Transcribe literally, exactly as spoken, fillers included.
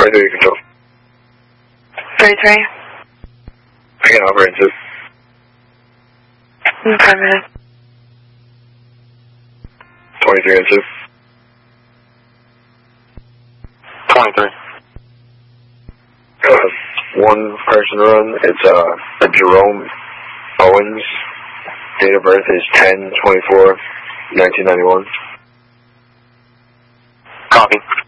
forty-three control. thirty-three. Again, over inches. In five minutes. twenty-three inches. twenty-three. Uh, one person run. It's uh, a Jerome Owens. Date of birth is ten twenty-four nineteen ninety-one. Copy.